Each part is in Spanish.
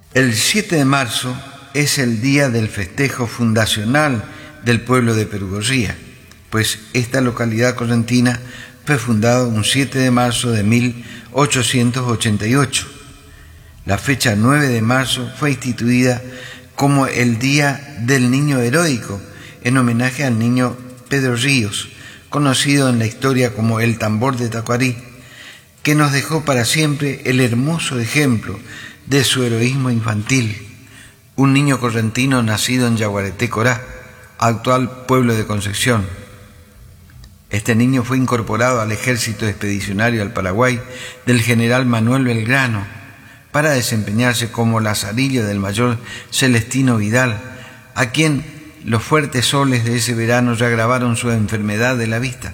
El 7 de marzo es el día del festejo fundacional del pueblo de Perugorría, pues esta localidad correntina fue fundada un 7 de marzo de 1888. La fecha 9 de marzo fue instituida como el Día del Niño Heroico, en homenaje al niño Pedro Ríos, conocido en la historia como el Tambor de Tacuarí, que nos dejó para siempre el hermoso ejemplo de su heroísmo infantil, un niño correntino nacido en Yaguareté Corá, actual pueblo de Concepción. Este niño fue incorporado al ejército expedicionario al Paraguay del general Manuel Belgrano para desempeñarse como lazarillo del mayor Celestino Vidal, a quien los fuertes soles de ese verano ya agravaron su enfermedad de la vista.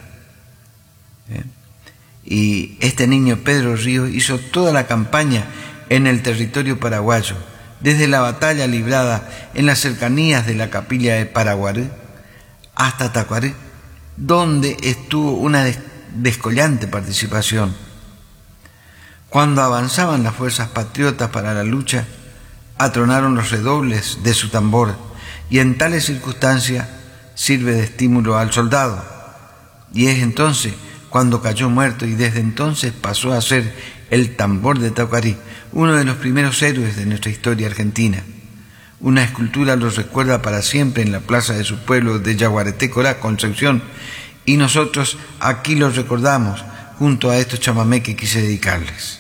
Y este niño Pedro Ríos hizo toda la campaña en el territorio paraguayo, desde la batalla librada en las cercanías de la capilla de Paraguarí hasta Tacuarí, donde estuvo una descollante participación. Cuando avanzaban las fuerzas patriotas para la lucha, atronaron los redobles de su tambor, y en tales circunstancias sirve de estímulo al soldado. Y es entonces cuando cayó muerto, y desde entonces pasó a ser el Tambor de Tacuarí, uno de los primeros héroes de nuestra historia argentina. Una escultura lo recuerda para siempre en la plaza de su pueblo de Yaguareté Corá, Concepción, y nosotros aquí lo recordamos junto a estos chamamé que quise dedicarles.